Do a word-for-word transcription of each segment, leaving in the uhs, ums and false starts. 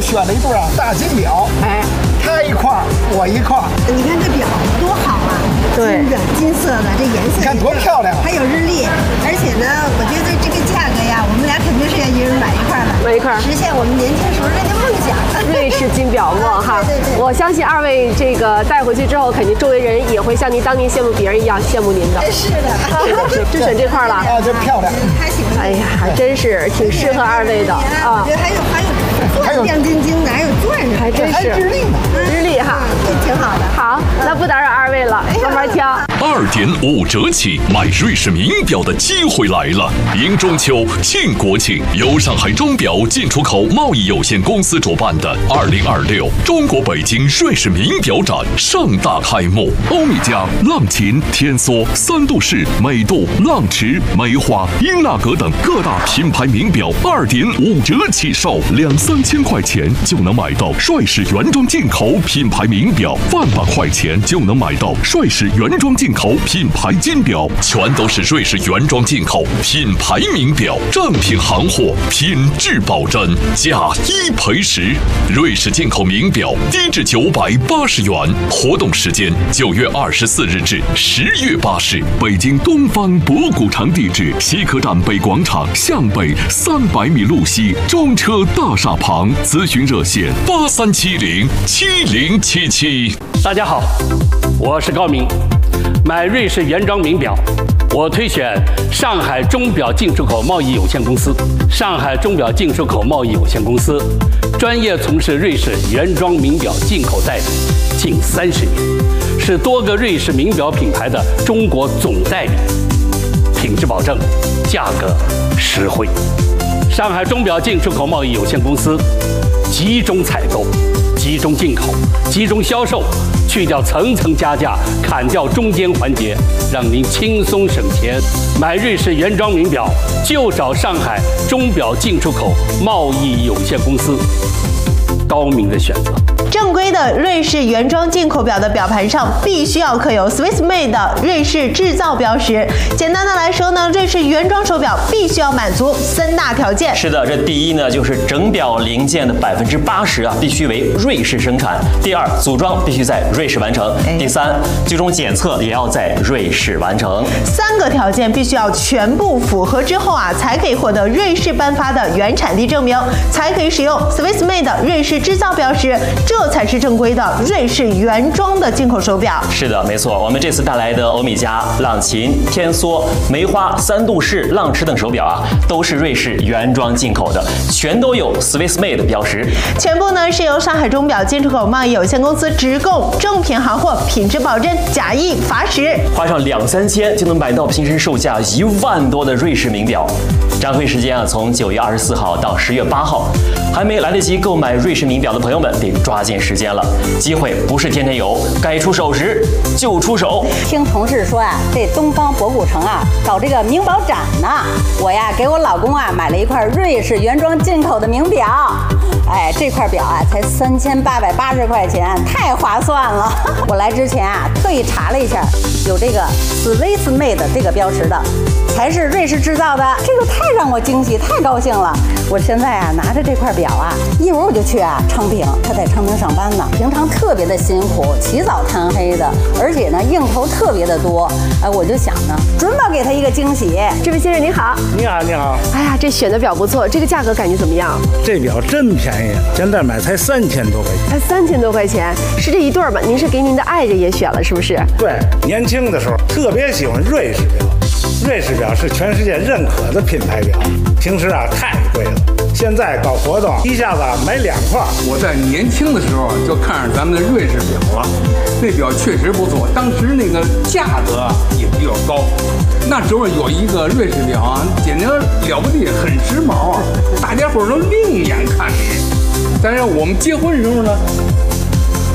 选了一对啊大金表，哎，他一块我一块。 你看这表多好啊！ 对， 金的金色的，这颜色你看多漂亮， 还有日历，而且呢，我觉得这个价格呀，我们俩肯定是要一人买一块的， 买一块， 实现我们年轻时候这个梦想。 瑞士金表梦哈， 对对对， 我相信二位这个带回去之后，肯定周围人也会像您当年羡慕别人一样羡慕您的。 是的， 是就选这块了。 啊，这漂亮， 太喜欢。 哎呀，还真是挺适合二位的啊。 我觉得还有还有还有亮晶晶的，还有钻石， 还真是日历呢， 日历哈， 挺好的。 好，那不打扰二位了，慢慢挑。 二点五折起买瑞士名表的机会来了！迎中秋庆国庆，由上海钟表进出口贸易有限公司主办的二零二六中国北京瑞士名表展盛大开幕。欧米茄、浪琴、天梭、三度式、美度、浪驰、梅花、英纳格等各大品牌名表二点五折起售，两三千块钱就能买到瑞士原装进口品牌名表，万把块钱就能买到瑞士原装进口品牌金表，全都是瑞士原装进口品牌名表，正品行货，品质保真，价一赔十。瑞士进口名表低至九百八十元，活动时间九月二十四日至十月八日，北京东方博古城地址西客站北广场向北三百米路西中车大厦旁，咨询热线八三七零七零七七。 大家好，我是高明。买瑞士原装名表，我推选上海钟表进出口贸易有限公司。上海钟表进出口贸易有限公司专业从事瑞士原装名表进口代理近三十年，是多个瑞士名表品牌的中国总代理，品质保证，价格实惠。上海钟表进出口贸易有限公司集中采购、集中进口、集中销售，去掉层层加价，砍掉中间环节，让您轻松省钱。买瑞士原装名表就找上海钟表进出口贸易有限公司，高明的选择。 正规的瑞士原装进口表的表盘上必须要刻有 Swiss Made 的瑞士制造标识。简单的来说呢，瑞士原装手表必须要满足三大条件。 是的，这第一呢，就是整表零件的百分之八十啊，必须为瑞士生产；第二，组装必须在瑞士完成；第三，最终检测也要在瑞士完成。 三个条件必须要全部符合之后啊，才可以获得瑞士颁发的原产地证明，才可以使用 Swiss Made 的瑞士制造标识。这才是正规的瑞士原装的进口手表。 是的，没错。我们这次带来的欧米茄、浪琴、天梭、梅花、三度式、浪驰等手表啊，都是瑞士原装进口的，全都有 Swiss Made 标识。 全部呢是由上海钟表进出口贸易有限公司直供，正品行货，品质保证，假一罚十。 花上两三千就能买到平时售价一万多的瑞士名表。展会时间啊，从九月二十四号到十月八号，还没来得及购买瑞士名表的朋友们得抓紧时间了，机会不是天天有，该出手时就出手。 听同事说啊，这东方博古城啊搞这个名表展呢，我呀给我老公啊买了一块瑞士原装进口的名表，哎，这块表啊才三千八百八十块钱，太划算了。我来之前啊特意查了一下，有这个 Swiss Made 这个标识的，才是瑞士制造的，这个太让我惊喜，太高兴了。我现在啊拿着这块表啊，一会儿我就去啊昌平，他在昌平上班呢，平常特别的辛苦，起早贪黑的，而且呢应酬特别的多，哎，我就想呢，准保给他一个惊喜。 这位先生您好。 你好，你好。 哎呀，这选的表不错，这个价格感觉怎么样？ 这表真便宜，现在买才三千多块钱。 才三千多块钱，是这一对吧？您是给您的爱人也选了，是不是？ 对，年轻的时候特别喜欢瑞士表，瑞士表是全世界认可的品牌表，平时啊太贵了。现在搞活动，一下子买两块。 我在年轻的时候就看上咱们的瑞士表了，那表确实不错，当时那个价格也比较高。那时候有一个瑞士表啊，简直了不地，很时髦啊，大家伙都另眼看你。但是我们结婚的时候呢，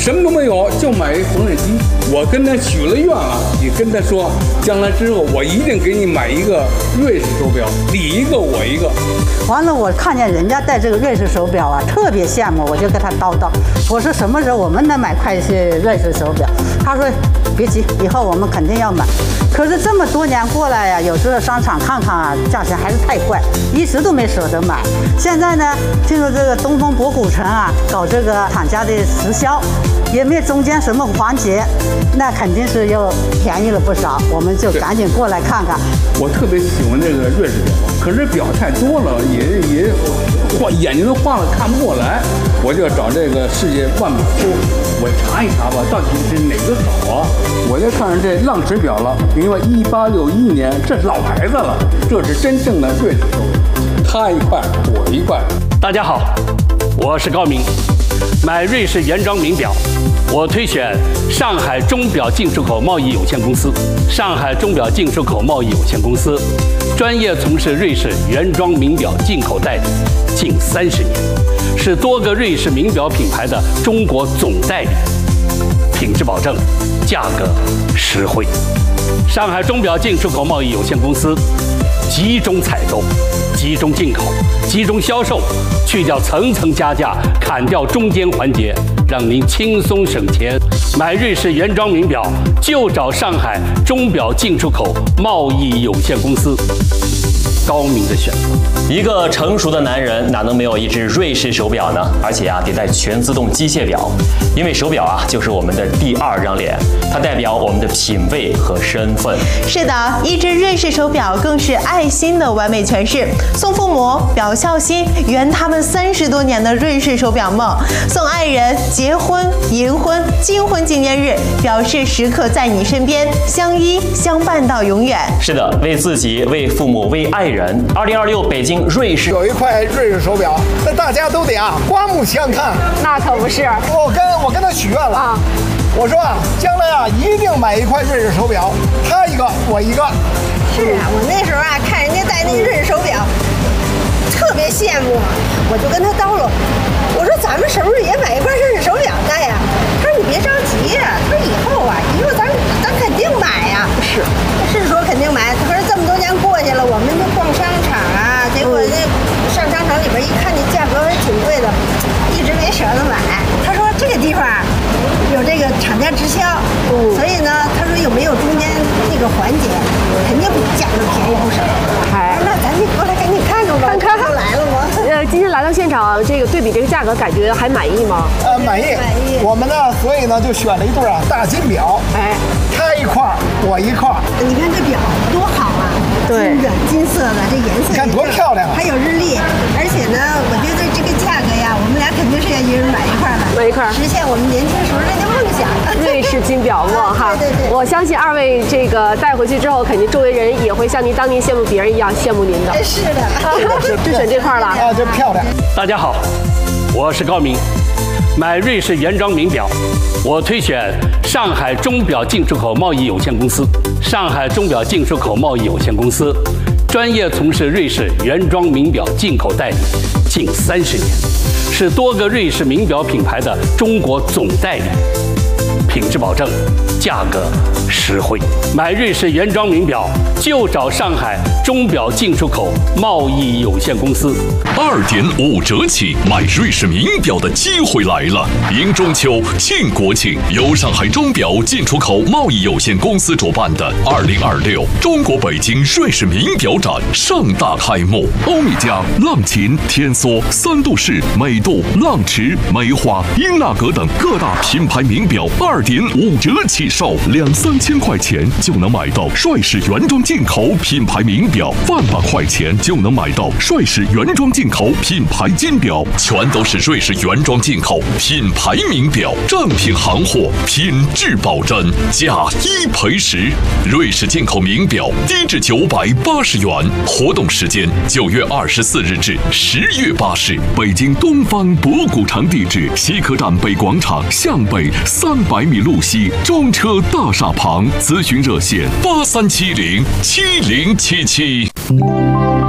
什么都没有，就买一缝纫机。我跟他许了愿啊，也跟他说，将来之后我一定给你买一个瑞士手表，你一个我一个。 完了，我看见人家戴这个瑞士手表啊，特别羡慕，我就跟他叨叨，我说什么时候我们能买块瑞士手表？他说别急，以后我们肯定要买。可是这么多年过来呀、啊，有时候商场看看啊，价钱还是太贵，一直都没舍得买。现在呢，进入这个东风博古城啊，搞这个厂家的直销，也没有中间什么环节，那肯定是又便宜了不少。我们就赶紧过来看看。 我特别喜欢这个瑞士表，可是表太多了，也也花眼睛都花了，看不过来。我就找这个世界万表书，我查一查吧，到底是哪个好啊？我就看上这浪驰表了，因为一八六一年，这是老牌子了，这是真正的瑞士手表。他一块，我一块。 大家好，我是高明。买瑞士原装名表，我推选上海钟表进出口贸易有限公司。上海钟表进出口贸易有限公司专业从事瑞士原装名表进口代理近三十年，是多个瑞士名表品牌的中国总代理，品质保证，价格实惠。上海钟表进出口贸易有限公司集中采购、集中进口、集中销售，去掉层层加价，砍掉中间环节，让您轻松省钱。买瑞士原装名表就找上海钟表进出口贸易有限公司，高明的选择。 一个成熟的男人哪能没有一只瑞士手表呢？而且啊，得带全自动机械表，因为手表啊就是我们的第二张脸，它代表我们的品味和身份。 是的，一只瑞士手表更是爱心的完美诠释。送父母表孝心，圆他们三十多年的瑞士手表梦；送爱人结婚、银婚、金婚纪念日，表示时刻在你身边，相依相伴到永远。 是的，为自己、为父母、为爱人。二零二六北京瑞士有一块瑞士手表，那大家都得啊刮目相看。 那可不是， 我跟我跟他许愿了啊，我说啊，将来啊一定买一块瑞士手表，他一个我一个。 是啊，我那时候啊看人家戴那个瑞士手表，特别羡慕，我就跟他叨唠，我说咱们是不是也买一块瑞士手表戴呀？他说你别着急呀，他说以后啊，以后咱咱肯定买呀。是，是说肯定买。可是这么多年过去了，我们都逛商场啊，结果那上商场里边一看，那价格还挺贵的，一直没舍得买。他说这个地方有这个厂家直销，所以呢，他说有没有中间那个环节，肯定比价格便宜不少。哎，那咱就过来赶紧看看吧， 看看来了吗？ 呃，今天来到现场，这个对比这个价格，感觉还满意吗？ 呃，满意。 满意。 我们呢，所以呢就选了一对啊大金表，哎，他一块我一块。 你看这表多好啊！ 对， 金的金色的，这颜色你看多漂亮啊！ 还有日历，而且呢，我觉得这个价格呀，我们俩肯定是要一人买一块的， 买一块， 实现我们年轻时候这个梦想。 瑞士金表梦哈， 对对对， 我相信二位这个带回去之后，肯定周围人也会像您当年羡慕别人一样羡慕您的。 是的， 是就选这块了啊，这漂亮。 大家好，我是高明。买瑞士原装名表，我推选上海钟表进出口贸易有限公司。上海钟表进出口贸易有限公司专业从事瑞士原装名表进口代理近三十年，是多个瑞士名表品牌的中国总代理，品质保证，价格实惠。买瑞士原装名表就找上海钟表进出口贸易有限公司。 二点五折起买瑞士名表的机会来了！迎中秋庆国庆，由上海钟表进出口贸易有限公司主办的二零二六中国北京瑞士名表展盛大开幕。欧米茄、浪琴、天梭、三度式、美度、浪驰、梅花、英纳格等各大品牌名表二点五折起售，两三千块钱就能买到帅士原装进口品牌名表，万把块钱就能买到帅士原装进口品牌金表，全都是瑞士原装进口品牌名表，正品行货，品质保真，价一赔十。瑞士进口名表低至九百八十元，活动时间九月二十四日至十月八日，北京东方博古城地址西客站北广场向北三百米路西中车大厦旁，咨询热线八三七零七零七七。